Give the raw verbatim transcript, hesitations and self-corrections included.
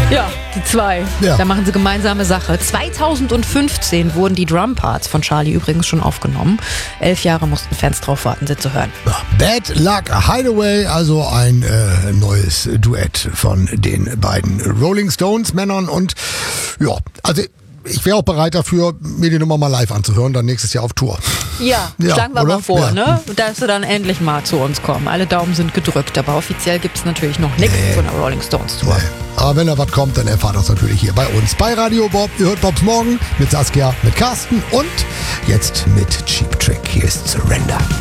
Ja, die zwei. Ja. Da machen sie gemeinsame Sache. zweitausendfünfzehn wurden die Drumparts von Charlie übrigens schon aufgenommen. Elf Jahre mussten Fans drauf warten, sie zu hören. Ja, Bad Luck Hideaway, also ein äh, neues Duett von den beiden Rolling Stones Männern. Und ja, also ich wäre auch bereit dafür, mir die Nummer mal live anzuhören, dann nächstes Jahr auf Tour. Ja, Ja, schlagen wir oder? mal vor, Ja. ne? Dass sie dann endlich mal zu uns kommen. Alle Daumen sind gedrückt, aber offiziell gibt es natürlich noch nichts Nee. von der Rolling Stones Tour. Nee. Aber wenn da was kommt, dann erfahrt ihr es natürlich hier bei uns. Bei Radio Bob, ihr hört Bobs Morgen mit Saskia, mit Carsten und jetzt mit Cheap Trick. Hier ist Surrender.